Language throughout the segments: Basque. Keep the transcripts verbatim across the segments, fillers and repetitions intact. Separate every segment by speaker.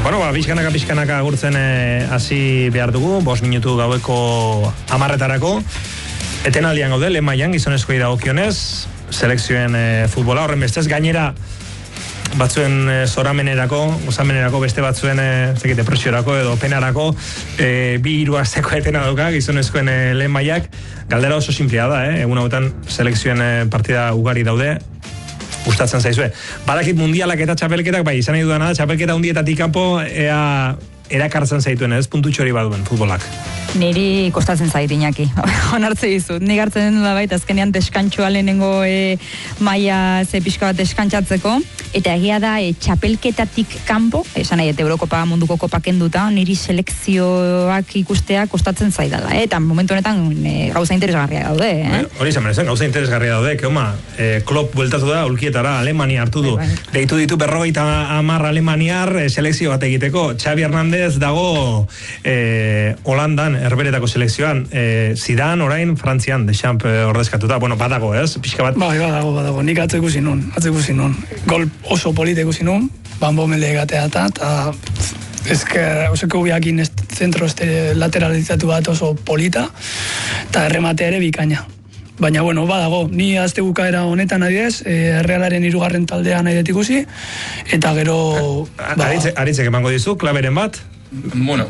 Speaker 1: Bueno, ba, bizkanaka, bizkanaka agurtzen hasi behar dugu, bost minutu gaueko amarretarako. Etenaldian gaude, lehen mailan gizonezkoei dagokionez, selekzioen e, futbola, horren bestez, gainera batzuen e, zoramenerako, gozamenerako, beste batzuen e, zekite, presiorako edo penarako, e, bi hiru asteko etena dauka gizonezkoen e, lehen mailak. Galdera oso simplea da, eh? Egun hauetan selekzioen e, partida ugari daude, gustatzen zaizue. Badakit mundialak eta txapelketak, bai, izan nahi dudana da, txapelketa hundietatik kanpo ea erakartzen zaituen, ez puntutxo hori baduen futbolak.
Speaker 2: Niri kostatzen zait, Iñaki. Onartze dizut. Nik hartzen den da baita, azkenean deskantxoa lehenengo e, maia ze pixka bat deskantxatzeko, eta egia da e, txapelketatik kanpo, esan nahi, eta Eurokopa munduko kopa kenduta, niri selekzioak ikustea kostatzen zaidala, eh? Eta momentu honetan e, gauza interesgarria daude, eh?
Speaker 1: Hori izan berezen, gauza interesgarria daude, que oma, e, Klopp bueltatu da, ulkietara, Alemania hartu du, bai, bai. Deitu ditu berrogeita hamar alemaniar e, selekzio bat egiteko, Xabi Hernández dago e, Holandan, herberetako selekzioan, e, Zidane orain Frantzian, Deschamps e, ordezkatuta, bueno, badago, ez? Pixka bat.
Speaker 3: Bai, badago, badago, nik atzeko zinun, atzeko zinun. Gol oso politeko zinun, banbo melde egatea eta, eta ezker, oseko biakin zentro este lateralizatu bat oso polita, eta erremate ere bikaina. Baina, bueno, badago, ni azte bukaera honetan adidez, e, Realaren hirugarren taldea nahi dut ikusi, eta gero...
Speaker 1: Aritze, aritzek emango dizu, klaberen bat?
Speaker 4: Bueno...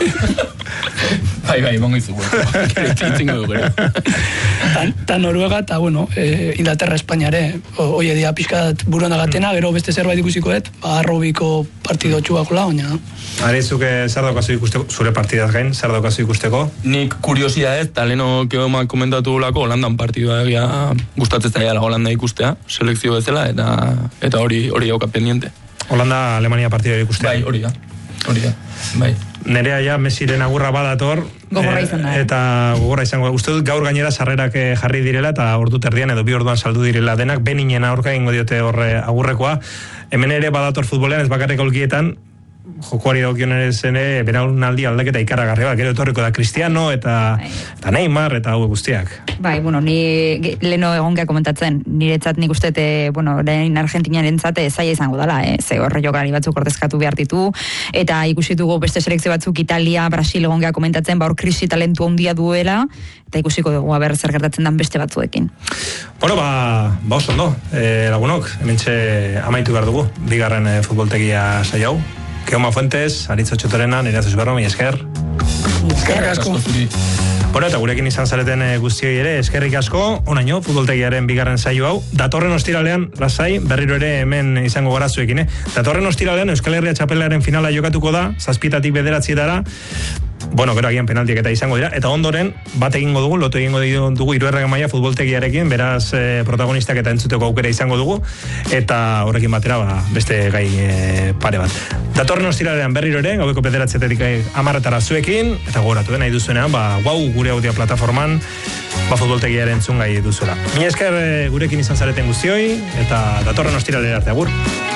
Speaker 4: Bai, bai, emango dizu, itzingo du gero.
Speaker 3: Ta Noruega, eta, bueno, e, Inglaterra, Espainiare, oie dia pixkat buruan agatena, gero beste zerbait ikusiko dut, arrobiko partido txuako la, oina.
Speaker 1: Aritzuke, zer daukazu ikusteko, zure partidaz gain, zer daukazu ikusteko?
Speaker 4: Nik kuriosia ez, taleno keoma komentatu lako, Holandan partidua egia gustatzen zaila Holanda ikustea, selekzio bezala, eta eta hori hori dauka pendiente.
Speaker 1: Holanda, Alemania partidua ikustea.
Speaker 4: Bai, hori da, hori da, bai.
Speaker 1: Nerea ja Messiren agurra badator,
Speaker 2: gogorra izan da,
Speaker 1: e, eta gogorra izango. Uste dut gaur gainera sarrerak jarri direla eta ordu terdian edo bi orduan saldu direla denak, beninen aurka egingo diote horre agurrekoa. Hemen ere badator futbolean, ez bakarrik olkietan, jokoari daukion ere zene, beraunaldi aldaketa ikaragarri bat, gero etorriko da Cristiano eta, eta Neymar eta hau guztiak.
Speaker 2: Bai, bueno, ni leno egongea komentatzen, niretzat nik uste, bueno, orain Argentinaren zate zaila izango dela, eh? Ze horre jokari batzuk ordezkatu behar ditu, eta ikusitugu beste selekzio batzuk Italia, Brasil egongea komentatzen, ba hor krisi talentu handia duela, eta ikusiko dugu aber zer gertatzen dan beste batzuekin.
Speaker 1: Bueno, ba, ba oso ondo, e, lagunok, hementxe amaitu behar dugu, bigarren e, futboltegia saio hau. Keoma Fuentes, Aritz Otxotorena, Nerea Zuzberro, mi esker.
Speaker 3: Eskerrik asko.
Speaker 1: Bueno, eta gurekin izan zareten guztioi ere, eskerrik asko, onaino, futboltegiaren bigarren saio hau. Datorren ostiralean, lasai, berriro ere hemen izango gara zuekin, eh? Datorren ostiralean, Euskal Herria txapelaren finala jokatuko da, zazpietatik bederatzietara, bueno, gero agian penaltiak eta izango dira, eta ondoren bat egingo dugu, loto egingo dugu Iruerrega maila futboltegiarekin, beraz e, protagonistak eta entzuteko aukera izango dugu, eta horrekin batera ba, beste gai e, pare bat. Datorren ostiralean berriro ere, gaueko bederatzetetik amarretara zuekin, eta gogoratu, nahi duzuenean, ba, guau gure audio plataforman, ba, futboltegiaren entzun gai duzuela. Mi esker e, gurekin izan zareten guztioi, eta datorren ostiralera arte, agur.